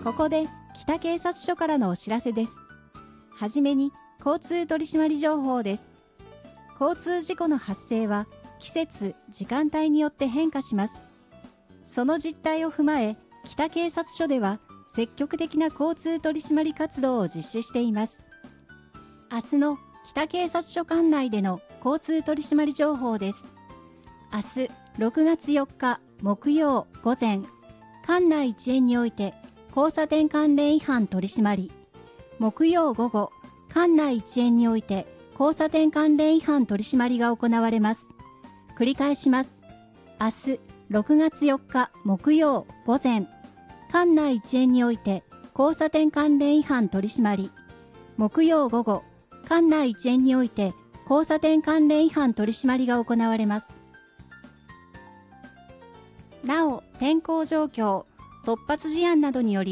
ここで北警察署からのお知らせです。はじめに交通取締情報です。交通事故の発生は季節・時間帯によって変化します。その実態を踏まえ、北警察署では積極的な交通取締活動を実施しています。明日の北警察署管内での交通取締情報です。明日6月4日木曜午前、管内一円において交差点関連違反取締り、木曜午後、管内一円において交差点関連違反取締りが行われます。繰り返します。明日6月4日木曜午前、管内一円において交差点関連違反取締り、木曜午後、管内一円において交差点関連違反取締りが行われます。なお、天候状況、突発事案などにより